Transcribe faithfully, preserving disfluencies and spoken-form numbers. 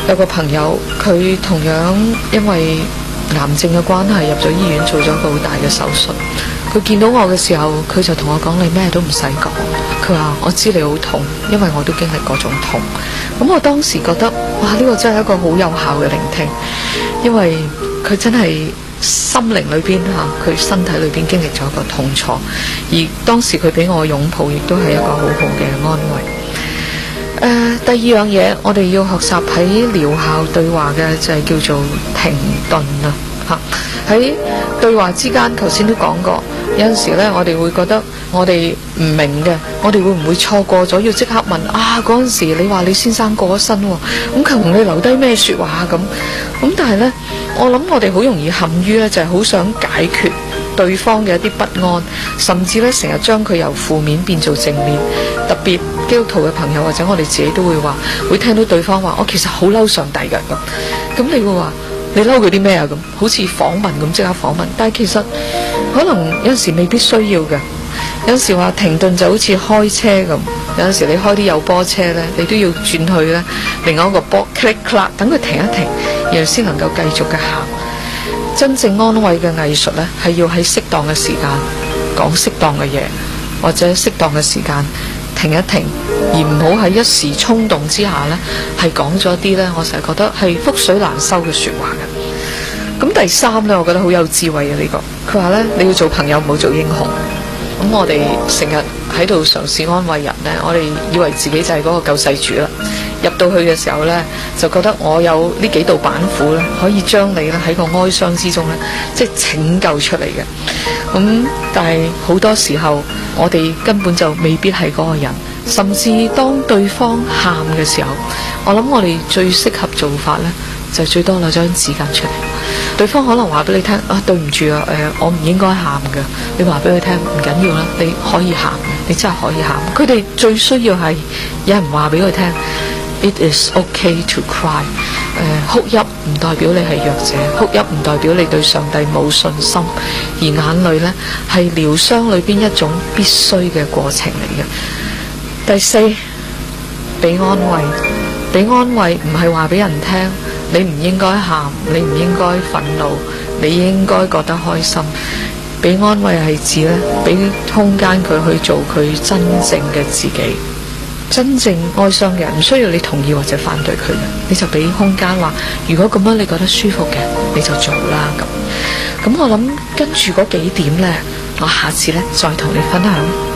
有個朋友，佢同樣因為癌症嘅關係入咗醫院做咗個好大嘅手術。佢見到我嘅時候，佢就同我講：你咩都唔使講。佢話我知你好痛，因為我都經歷嗰種痛。咁我當時覺得，哇！呢個真係一個好有效嘅聆聽，因為佢真係心靈裏邊吓，佢身體裏邊經歷咗一個痛楚，而當時佢俾我擁抱，亦都係一個好好嘅安慰。誒、呃，第二樣嘢，我哋要學習喺療效對話嘅就係叫做停頓啊！吓，喺對話之間，頭先都講過，有陣時呢，我哋會覺得我哋唔明嘅，我哋會唔會錯過咗要即刻問啊？嗰陣時你話你先生過咗身，咁求你留低咩說話咁？咁但係呢，我諗我哋好容易陷於呢，就係好想解決對方嘅一啲不安，甚至呢成日將佢由負面變做正面。特別基督徒嘅朋友或者我哋自己都會話，會聽到對方話我其實好嬲上帝㗎咁，咁你會話你嬲佢啲咩啊？咁好似訪問咁即刻訪問，但係其實可能有陣時未必需要嘅。有陣時話停頓就好似開車咁，有陣時你開啲有波車呢，你都要轉去呢另外一個波 click clack， 等佢停一停，然後先能夠繼續嘅行。真正安慰嘅藝術呢，係要喺適當嘅時間講適當嘅嘢，或者適當嘅時間停一停，而唔好喺一時衝動之下呢，係講咗啲呢，我成日覺得係覆水難收嘅說話嘅。咁第三呢，我覺得好有智慧嘅呢個，佢話呢，你要做朋友唔好做英雄。咁我哋成日喺度嘗試安慰人呢，我哋以為自己就係嗰個救世主啦。入到去嘅時候呢，就覺得我有呢幾道板斧呢，可以將你呢喺個哀傷之中呢，即係拯救出嚟嘅。咁但係好多時候，我哋根本就未必係嗰個人。甚至當對方喊嘅時候，我諗我哋最適合做法呢，就係最多攞張紙巾出嚟。對方可能話俾你聽啊，對唔住啊，誒、呃，我唔應該喊嘅。你話俾佢聽唔緊要啦，你可以喊，你真係可以喊。佢哋最需要係有人話俾佢聽 ，It is okay to cry。誒、呃，哭泣唔代表你係弱者，哭泣唔代表你對上帝冇信心，而眼淚呢，係療傷裏邊一種必須嘅過程嚟嘅。第四，俾安慰，俾安慰唔係話俾人聽你唔應該喊，你唔應該憤怒，你應該覺得開心。俾安慰係指呢，俾空間佢去做佢真正嘅自己。真正哀傷嘅人唔需要你同意或者反對佢嘅，你就俾空間話，如果咁樣你覺得舒服嘅，你就做啦咁。咁我諗跟住嗰幾點呢，我下次呢再同你分享。